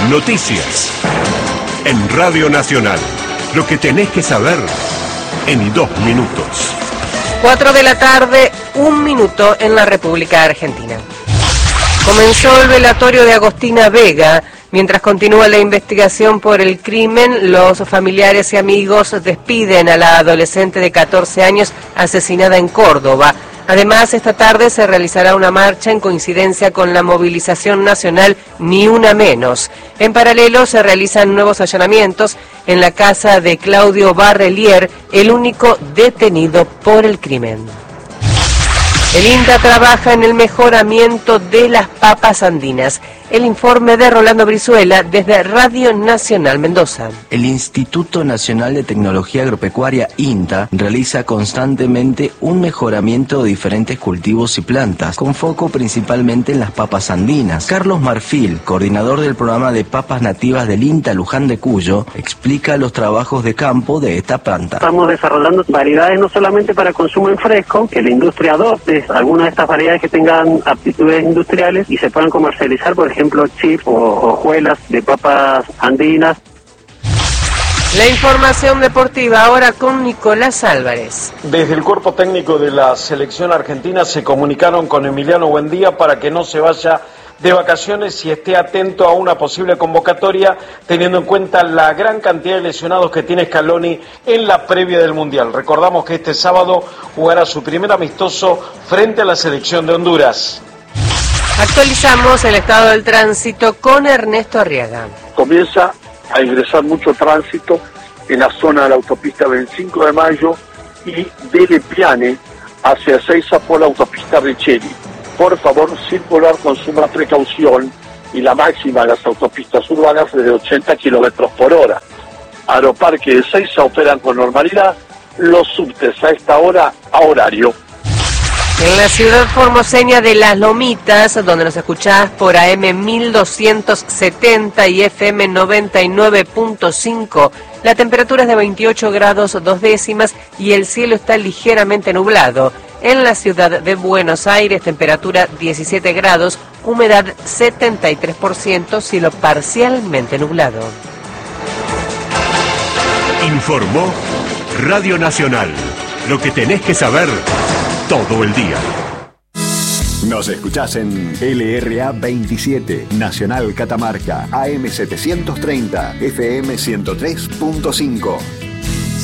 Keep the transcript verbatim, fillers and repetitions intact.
Noticias. En Radio Nacional. Lo que tenés que saber en dos minutos. Cuatro de la tarde, un minuto en la República Argentina. Comenzó el velatorio de Agostina Vega. Mientras continúa la investigación por el crimen, los familiares y amigos despiden a la adolescente de catorce años asesinada en Córdoba. Además, esta tarde se realizará una marcha en coincidencia con la movilización nacional Ni Una Menos. En paralelo, se realizan nuevos allanamientos en la casa de Claudio Barrelier, el único detenido por el crimen. El INTA trabaja en el mejoramiento de las papas andinas. El informe de Rolando Brizuela desde Radio Nacional Mendoza. El Instituto Nacional de Tecnología Agropecuaria, INTA, realiza constantemente un mejoramiento de diferentes cultivos y plantas, con foco principalmente en las papas andinas. Carlos Marfil, coordinador del programa de papas nativas del INTA Luján de Cuyo, explica los trabajos de campo de esta planta. Estamos desarrollando variedades no solamente para consumo en fresco, que la industria adopte algunas de estas variedades que tengan aptitudes industriales y se puedan comercializar, por ejemplo, ejemplo, chips o hojuelas de papas andinas. La información deportiva ahora con Nicolás Álvarez. Desde el cuerpo técnico de la selección argentina se comunicaron con Emiliano Buendía para que no se vaya de vacaciones y esté atento a una posible convocatoria, teniendo en cuenta la gran cantidad de lesionados que tiene Scaloni en la previa del Mundial. Recordamos que este sábado jugará su primer amistoso frente a la selección de Honduras. Actualizamos el estado del tránsito con Ernesto Arriaga. Comienza a ingresar mucho tránsito en la zona de la autopista veinticinco de mayo y de Lepiane hacia Ezeiza por la autopista Richeri. Por favor, circular con suma precaución y la máxima de las autopistas urbanas es de ochenta kilómetros por hora. Aeroparque de Ezeiza operan con normalidad, los subtes a esta hora a horario. En la ciudad formoseña de Las Lomitas, donde nos escuchás por A M mil doscientos setenta y F M noventa y nueve punto cinco, la temperatura es de veintiocho grados dos décimas y el cielo está ligeramente nublado. En la ciudad de Buenos Aires, temperatura diecisiete grados, humedad setenta y tres por ciento, cielo parcialmente nublado. Informó Radio Nacional. Lo que tenés que saber todo el día. Nos escuchás en L R A veintisiete, Nacional Catamarca, A M setecientos treinta, F M ciento tres punto cinco.